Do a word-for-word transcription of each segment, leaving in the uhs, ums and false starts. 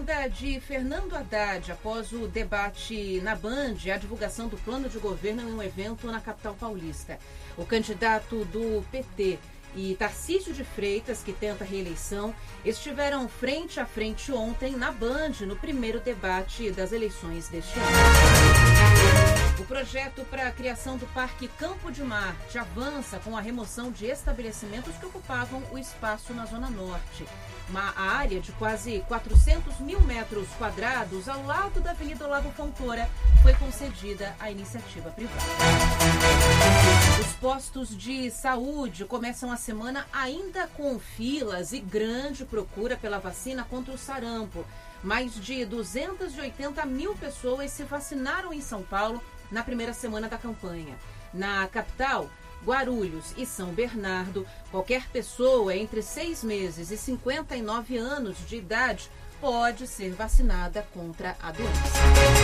Saída de Fernando Haddad após o debate na Band e a divulgação do plano de governo em um evento na capital paulista. O candidato do P T e Tarcísio de Freitas, que tenta reeleição, estiveram frente a frente ontem na Band, no primeiro debate das eleições deste ano. O projeto para a criação do Parque Campo de Marte avança com a remoção de estabelecimentos que ocupavam o espaço na Zona Norte. Uma área de quase quatrocentos mil metros quadrados ao lado da Avenida Olavo Fontoura foi concedida à iniciativa privada. Os postos de saúde começam a semana ainda com filas e grande procura pela vacina contra o sarampo. Mais de duzentas e oitenta mil pessoas se vacinaram em São Paulo na primeira semana da campanha. Na capital, Guarulhos e São Bernardo, qualquer pessoa entre seis meses e cinquenta e nove anos de idade pode ser vacinada contra a doença.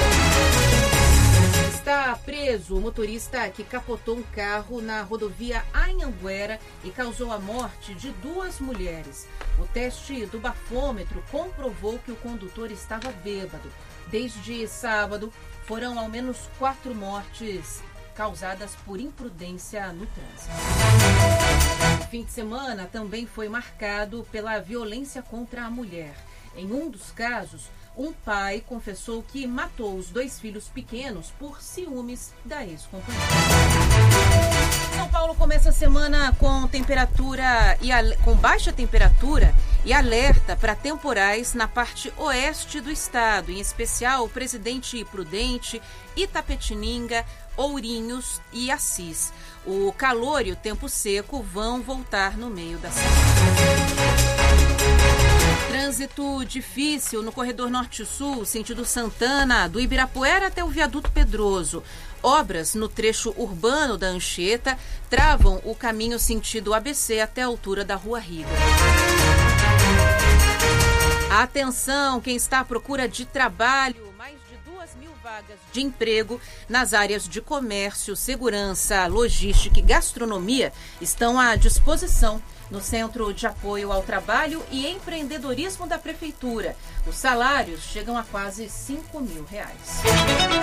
Está preso o motorista que capotou um carro na rodovia Anhanguera e causou a morte de duas mulheres. O teste do bafômetro comprovou que o condutor estava bêbado. Desde sábado, foram ao menos quatro mortes causadas por imprudência no trânsito. O fim de semana também foi marcado pela violência contra a mulher. Em um dos casos, um pai confessou que matou os dois filhos pequenos por ciúmes da ex-companheira. São Paulo começa a semana com temperatura e com baixa temperatura e alerta para temporais na parte oeste do estado, em especial Presidente Prudente, Itapetininga, Ourinhos e Assis. O calor e o tempo seco vão voltar no meio da semana. Trânsito difícil no corredor norte-sul, sentido Santana, do Ibirapuera até o viaduto Pedroso. Obras no trecho urbano da Anchieta travam o caminho sentido A B C até a altura da Rua Riga. Atenção, quem está à procura de trabalho, mais de duas mil vagas de emprego nas áreas de comércio, segurança, logística e gastronomia estão à disposição no Centro de Apoio ao Trabalho e Empreendedorismo da Prefeitura. Os salários chegam a quase cinco mil reais.